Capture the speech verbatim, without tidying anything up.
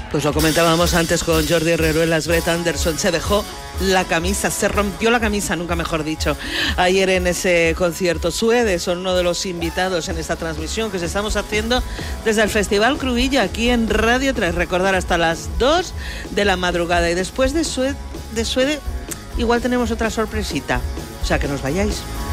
Pues lo comentábamos antes con Jordi Herrero en las Brett Anderson. Se dejó la camisa, se rompió la camisa, nunca mejor dicho, ayer en ese concierto. Suede son uno de los invitados en esta transmisión que se estamos haciendo desde el Festival Crubilla, aquí en Radio tres. Recordar hasta las dos de la madrugada. Y después de Suede, de Suede igual tenemos otra sorpresita. O sea, que nos vayáis.